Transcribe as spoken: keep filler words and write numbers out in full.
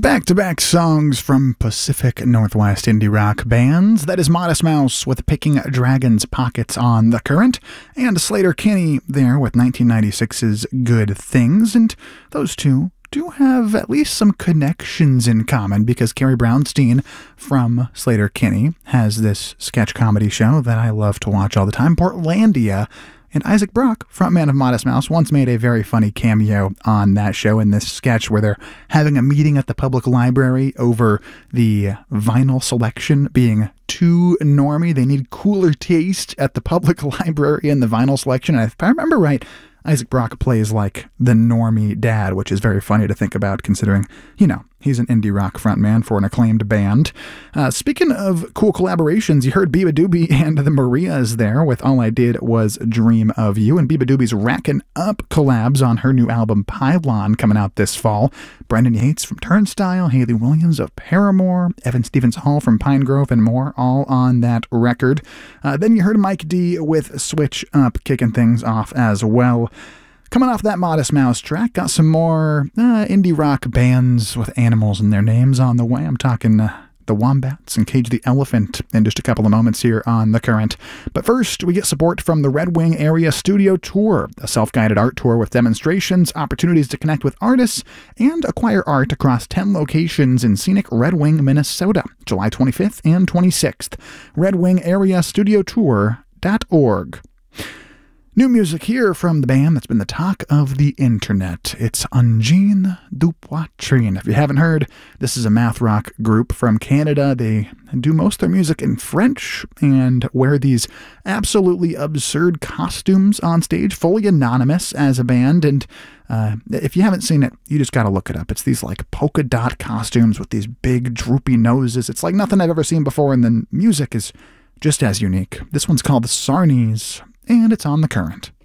Back-to-back songs from Pacific Northwest indie rock bands. That is Modest Mouse with Picking Dragon's Pockets on the Current, and Sleater-Kinney there with nineteen ninety-six's Good Things. And those two do have at least some connections in common, because Carrie Brownstein from Sleater-Kinney has this sketch comedy show that I love to watch all the time, Portlandia. And Isaac Brock, frontman of Modest Mouse, once made a very funny cameo on that show in this sketch where they're having a meeting at the public library over the vinyl selection being too normy. They need cooler taste at the public library in the vinyl selection. And if I remember right, Isaac Brock plays like the normie dad, which is very funny to think about considering, you know, he's an indie rock frontman for an acclaimed band. Uh, speaking of cool collaborations, you heard Beabadoobee and the Marias there with All I Did Was Dream of You, and Beabadoobee's racking up collabs on her new album Pylon coming out this fall. Brendan Yates from Turnstile, Hayley Williams of Paramore, Evan Stevens Hall from Pinegrove, and more, all on that record. Uh, then you heard Mike D with Switch Up kicking things off as well. Coming off that Modest Mouse track, got some more uh, indie rock bands with animals in their names on the way. I'm talking uh, the Wombats and Cage the Elephant in just a couple of moments here on The Current. But first, we get support from the Red Wing Area Studio Tour, a self-guided art tour with demonstrations, opportunities to connect with artists, and acquire art across ten locations in scenic Red Wing, Minnesota, July twenty-fifth and twenty-sixth. red wing area studio tour dot org. New music here from the band that's been the talk of the internet. It's Ungine du Poitrine. If you haven't heard, this is a math rock group from Canada. They do most of their music in French and wear these absolutely absurd costumes on stage, fully anonymous as a band. And uh, if you haven't seen it, you just got to look it up. It's these like polka dot costumes with these big droopy noses. It's like nothing I've ever seen before, and the music is just as unique. This one's called the Sarnies, and it's on The Current.